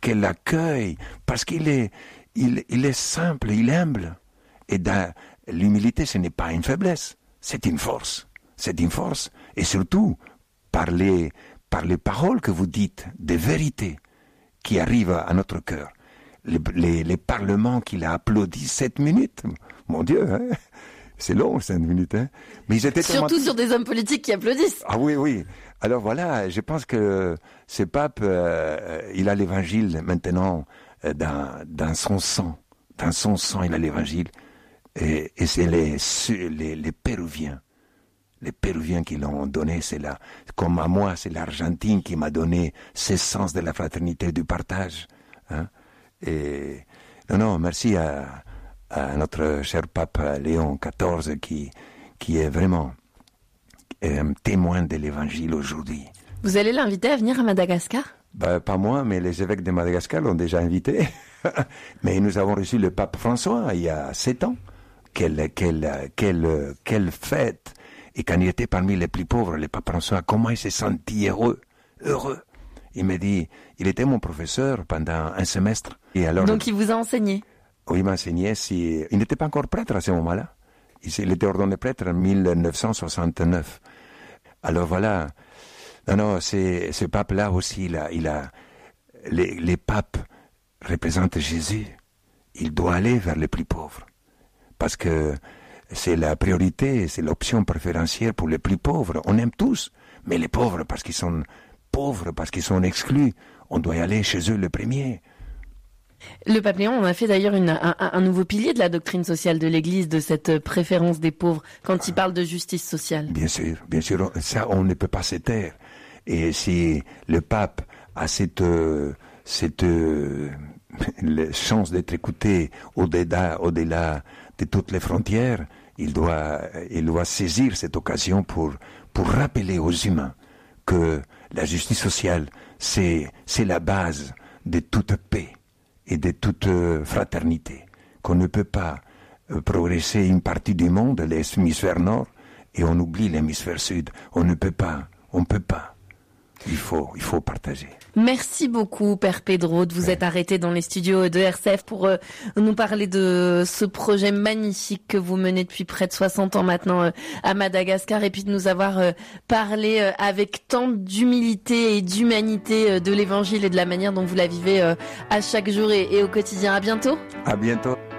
qu'elle l'accueille, parce il est simple, il est humble. Et l'humilité, ce n'est pas une faiblesse, c'est une force. C'est une force. Et surtout, par les paroles que vous dites, des vérités qui arrivent à notre cœur. Les parlements qu'il a applaudis 7 minutes. Mon Dieu, hein, c'est long 7 minutes. Hein. Mais ils étaient surtout sur des hommes politiques qui applaudissent. Ah oui, oui. Alors voilà, je pense que ce pape, il a l'évangile maintenant dans son sang. Dans son sang, il a l'évangile. Et c'est les Péruviens. Les Péruviens qui l'ont donné, c'est là. Comme à moi, c'est l'Argentine qui m'a donné ce sens de la fraternité et du partage. Hein. Et non, merci à notre cher pape Léon XIV qui est vraiment un témoin de l'évangile aujourd'hui. Vous allez l'inviter à venir à Madagascar ? Pas moi, mais les évêques de Madagascar l'ont déjà invité. Mais nous avons reçu le pape François il y a 7 ans. Quelle fête! Et quand il était parmi les plus pauvres, le pape François, comment il s'est senti heureux. Il m'a dit, il était mon professeur pendant un semestre. Et alors, donc il vous a enseigné? Oui, il m'a enseigné. Il n'était pas encore prêtre à ce moment-là. Il était ordonné prêtre en 1969. Alors voilà. Non, ce pape-là aussi, les papes représentent Jésus. Il doit aller vers les plus pauvres. Parce que c'est la priorité, c'est l'option préférentielle pour les plus pauvres. On aime tous, mais les pauvres, parce qu'ils sont pauvres, parce qu'ils sont exclus, on doit y aller chez eux le premier. Le pape Léon, on a fait d'ailleurs un nouveau pilier de la doctrine sociale de l'Église, de cette préférence des pauvres, quand il parle de justice sociale. Bien sûr, ça on ne peut pas se taire. Et si le pape a cette chance d'être écouté au-delà de toutes les frontières, il doit saisir cette occasion pour rappeler aux humains que la justice sociale, c'est la base de toute paix et de toute fraternité, qu'on ne peut pas progresser une partie du monde, l'hémisphère nord, et on oublie l'hémisphère sud. On ne peut pas, il faut partager. Merci beaucoup, Père Pedro, de vous être arrêté dans les studios de RCF pour nous parler de ce projet magnifique que vous menez depuis près de 60 ans maintenant à Madagascar, et puis de nous avoir parlé avec tant d'humilité et d'humanité de l'Évangile et de la manière dont vous la vivez à chaque jour et au quotidien. À bientôt. À bientôt.